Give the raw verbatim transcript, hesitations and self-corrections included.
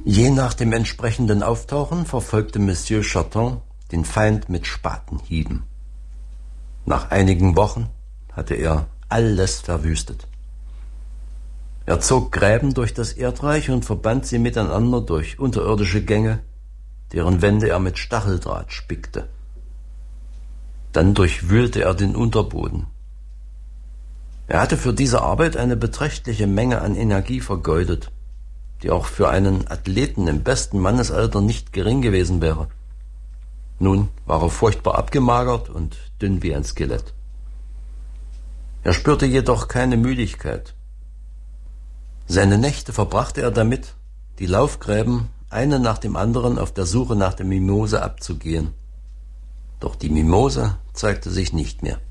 Je nach dem entsprechenden Auftauchen verfolgte Monsieur Charton den Feind mit Spatenhieben. Nach einigen Wochen hatte er alles verwüstet. Er zog Gräben durch das Erdreich und verband sie miteinander durch unterirdische Gänge, deren Wände er mit Stacheldraht spickte. Dann durchwühlte er den Unterboden. Er hatte für diese Arbeit eine beträchtliche Menge an Energie vergeudet, die auch für einen Athleten im besten Mannesalter nicht gering gewesen wäre. Nun war er furchtbar abgemagert und dünn wie ein Skelett. Er spürte jedoch keine Müdigkeit. Seine Nächte verbrachte er damit, die Laufgräben einen nach dem anderen auf der Suche nach der Mimose abzugehen. Doch die Mimose zeigte sich nicht mehr.